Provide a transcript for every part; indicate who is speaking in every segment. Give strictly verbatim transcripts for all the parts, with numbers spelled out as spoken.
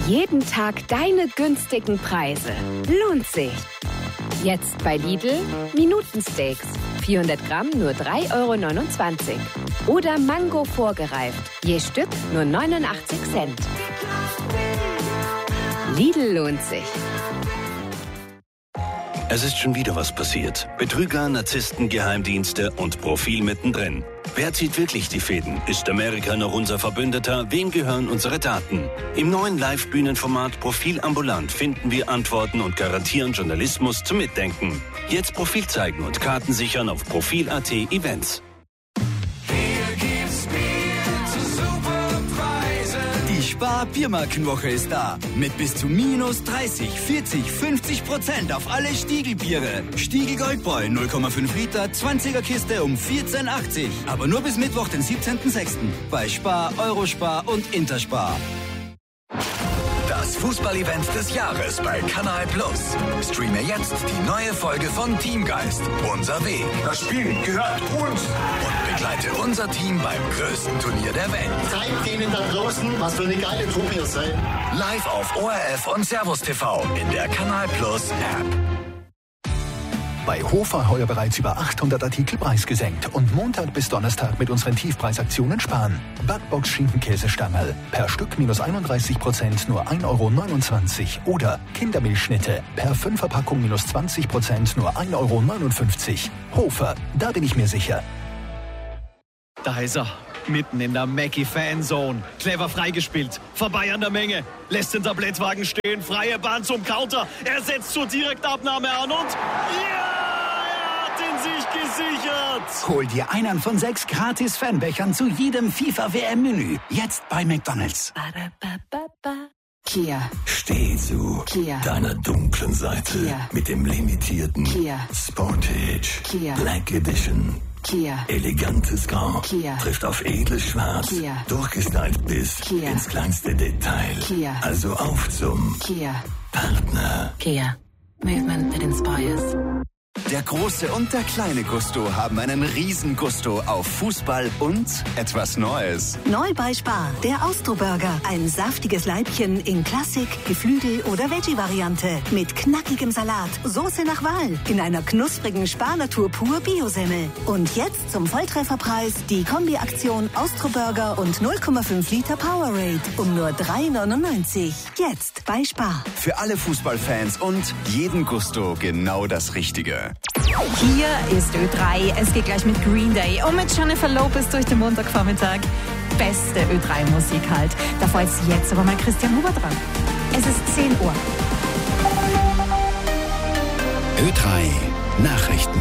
Speaker 1: Jeden Tag deine günstigen Preise. Lohnt sich. Jetzt bei Lidl Minutensteaks. vierhundert Gramm nur drei Euro neunundzwanzig. Oder Mango vorgereift. Je Stück nur neunundachtzig Cent. Lidl lohnt sich.
Speaker 2: Es ist schon wieder was passiert. Betrüger, Narzissten, Geheimdienste und Profil mittendrin. Wer zieht wirklich die Fäden? Ist Amerika noch unser Verbündeter? Wem gehören unsere Daten? Im neuen Live-Bühnenformat Profil Ambulant finden wir Antworten und garantieren Journalismus zum Mitdenken. Jetzt Profil zeigen und Karten sichern auf Profil Punkt at Events.
Speaker 3: Die Spar-Biermarkenwoche ist da. Mit bis zu minus dreißig, vierzig, fünfzig Prozent auf alle Stiegelbiere. Stiegel Goldbräu null Komma fünf Liter, zwanziger Kiste um vierzehn achtzig. Aber nur bis Mittwoch, den siebzehnten sechsten Bei Spar, Eurospar und Interspar.
Speaker 4: Das Fußball-Event des Jahres bei Kanal Plus. Streame jetzt die neue Folge von Teamgeist. Unser Weg.
Speaker 5: Das Spiel gehört uns.
Speaker 4: Und begleite unser Team beim größten Turnier der Welt.
Speaker 5: Zeigt denen da draußen, was für eine geile Truppe ihr seid.
Speaker 4: Live auf O R F und Servus T V in der Kanal Plus App.
Speaker 6: Bei Hofer heuer bereits über achthundert Artikel preisgesenkt und Montag bis Donnerstag mit unseren Tiefpreisaktionen sparen. Backbox Schinkenkäsestangerl per Stück minus einunddreißig Prozent nur ein Euro neunundzwanzig oder Kindermilchschnitte per Fünferpackung minus zwanzig Prozent nur ein Euro neunundfünfzig. Hofer, da bin ich mir sicher.
Speaker 7: Da ist er, mitten in der Mackie-Fanzone. Clever freigespielt, vorbei an der Menge. Lässt den Tablettwagen stehen, freie Bahn zum Counter. Er setzt zur Direktabnahme an und... Ja, er hat ihn sich gesichert.
Speaker 3: Hol dir einen von sechs gratis Fanbechern zu jedem FIFA-W M-Menü. Jetzt bei McDonald's.
Speaker 1: Kia.
Speaker 2: Steh zu
Speaker 1: Kia.
Speaker 2: deiner dunklen Seite
Speaker 1: Kia.
Speaker 2: mit dem limitierten
Speaker 1: Kia.
Speaker 2: Sportage
Speaker 1: Kia.
Speaker 2: Black Edition.
Speaker 1: Kia.
Speaker 2: Elegantes Grau
Speaker 1: Kia.
Speaker 2: trifft auf edles Schwarz,
Speaker 1: Kia.
Speaker 2: durchgestylt bis
Speaker 1: Kia.
Speaker 2: ins kleinste Detail.
Speaker 1: Kia.
Speaker 2: Also auf zum
Speaker 1: Kia.
Speaker 2: Partner.
Speaker 1: Kia. Movement that inspires.
Speaker 3: Der große und der kleine Gusto haben einen riesen Gusto auf Fußball und etwas Neues.
Speaker 8: Neu bei Spar, der Austro-Burger. Ein saftiges Leibchen in Klassik, Geflügel- oder Veggie-Variante. Mit knackigem Salat, Soße nach Wahl. In einer knusprigen Spar-Natur pur Biosemmel. Und jetzt zum Volltrefferpreis die Kombi-Aktion Austro-Burger und null Komma fünf Liter Powerade. Um nur drei neunundneunzig. Jetzt bei Spar.
Speaker 3: Für alle Fußballfans und jeden Gusto genau das Richtige.
Speaker 9: Hier ist Ö drei. Es geht gleich mit Green Day und mit Jennifer Lopez durch den Montagvormittag. Beste Ö drei Musik halt. Davor ist jetzt aber mal Christian Huber dran. Es ist zehn Uhr.
Speaker 6: Ö drei Nachrichten.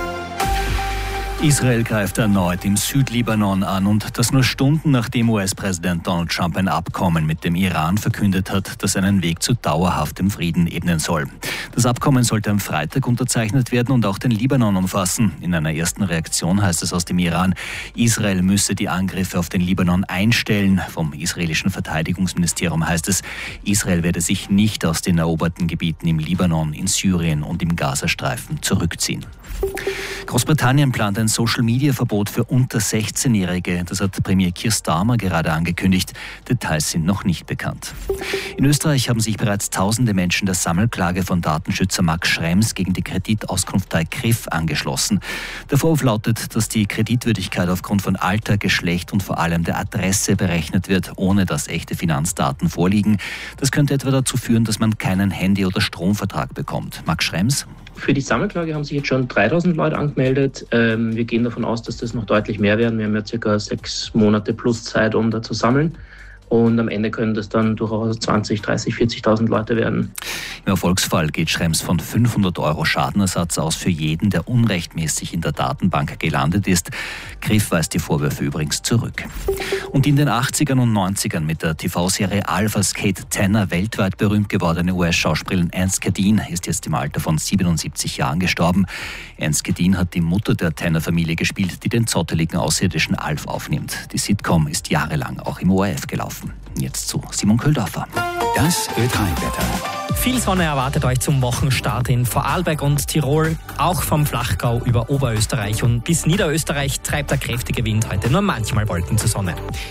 Speaker 10: Israel greift erneut im Südlibanon an und das nur Stunden nachdem U S-Präsident Donald Trump ein Abkommen mit dem Iran verkündet hat, das einen Weg zu dauerhaftem Frieden ebnen soll. Das Abkommen sollte am Freitag unterzeichnet werden und auch den Libanon umfassen. In einer ersten Reaktion heißt es aus dem Iran, Israel müsse die Angriffe auf den Libanon einstellen. Vom israelischen Verteidigungsministerium heißt es, Israel werde sich nicht aus den eroberten Gebieten im Libanon, in Syrien und im Gazastreifen zurückziehen. Großbritannien plant ein Social-Media-Verbot für unter sechzehnjährige. Das hat Premier Keir Starmer gerade angekündigt. Details sind noch nicht bekannt. In Österreich haben sich bereits tausende Menschen der Sammelklage von Datenschützer Max Schrems gegen die Kreditauskunftei C R I F angeschlossen. Der Vorwurf lautet, dass die Kreditwürdigkeit aufgrund von Alter, Geschlecht und vor allem der Adresse berechnet wird, ohne dass echte Finanzdaten vorliegen. Das könnte etwa dazu führen, dass man keinen Handy- oder Stromvertrag bekommt. Max Schrems?
Speaker 11: Für die Sammelklage haben sich jetzt schon dreitausend Leute angemeldet. Ähm, wir gehen davon aus, dass das noch deutlich mehr werden. Wir haben ja circa sechs Monate plus Zeit, um da zu sammeln. Und am Ende können das dann durchaus zwanzig, dreißig, vierzigtausend Leute werden.
Speaker 10: Im Erfolgsfall geht Schrems von fünfhundert Euro Schadenersatz aus für jeden, der unrechtmäßig in der Datenbank gelandet ist. C R I F weist die Vorwürfe übrigens zurück. Und in den achtzigern und neunzigern mit der T V-Serie Alf als Kate Tanner weltweit berühmt gewordene U S-Schauspielerin Anne Skadin ist jetzt im Alter von siebenundsiebzig Jahren gestorben. Anne Skadin hat die Mutter der Tanner-Familie gespielt, die den zotteligen Außerirdischen Alf aufnimmt. Die Sitcom ist jahrelang auch im O R F gelaufen. Jetzt zu Simon Köhldorfer.
Speaker 6: Das Ö drei Wetter.
Speaker 12: Viel Sonne erwartet euch zum Wochenstart in Vorarlberg und Tirol. Auch vom Flachgau über Oberösterreich und bis Niederösterreich treibt der kräftige Wind heute nur manchmal Wolken zur Sonne.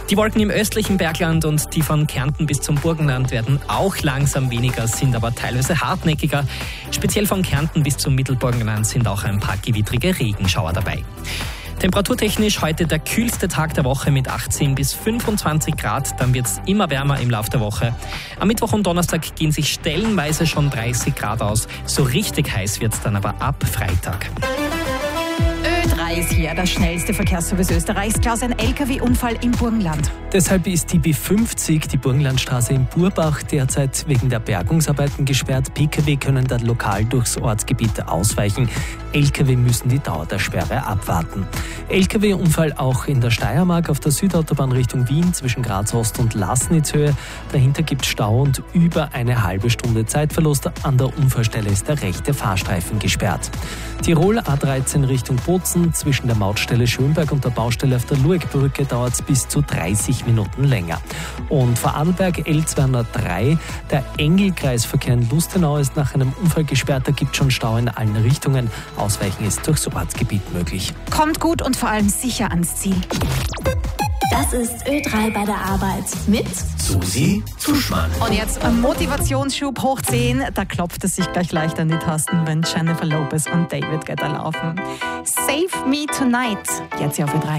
Speaker 12: Die Wolken im östlichen Bergland und die von Kärnten bis zum Burgenland werden auch langsam weniger, sind aber teilweise hartnäckiger. Speziell von Kärnten bis zum Mittelburgenland sind auch ein paar gewittrige Regenschauer dabei. Temperaturtechnisch heute der kühlste Tag der Woche mit achtzehn bis fünfundzwanzig Grad. Dann wird es immer wärmer im Laufe der Woche. Am Mittwoch und Donnerstag gehen sich stellenweise schon dreißig Grad aus. So richtig heiß wird es dann aber ab Freitag.
Speaker 9: Ö drei ist hier, das schnellste Verkehrsservice Österreichs. Klaus, ein L K W-Unfall im Burgenland.
Speaker 13: Deshalb ist die B fünfzig, die Burgenlandstraße in Burbach, derzeit wegen der Bergungsarbeiten gesperrt. P K W können da lokal durchs Ortsgebiet ausweichen. L K W müssen die Dauer der Sperre abwarten. L K W-Unfall auch in der Steiermark auf der Südautobahn Richtung Wien zwischen Graz Ost und Laßnitzhöhe. Dahinter gibt es Stau und über eine halbe Stunde Zeitverlust. An der Unfallstelle ist der rechte Fahrstreifen gesperrt. Tirol A dreizehn Richtung Bozen zwischen der Mautstelle Schönberg und der Baustelle auf der Luegbrücke dauert es bis zu dreißig Minuten länger. Und Vorarlberg L zweihundertdrei, der Engelkreisverkehr in Lustenau ist nach einem Unfall gesperrt. Da gibt es schon Stau in allen Richtungen. Ausweichen ist durchs Ortsgebiet möglich.
Speaker 9: Kommt gut und vor allem sicher ans Ziel.
Speaker 14: Das ist Ö drei bei der Arbeit mit
Speaker 4: Susi Zuschmann.
Speaker 9: Und jetzt ein Motivationsschub hoch zehn. Da klopft es sich gleich leicht an die Tasten, wenn Jennifer Lopez und David Guetta laufen. Save Me Tonight. Jetzt hier auf Ö drei.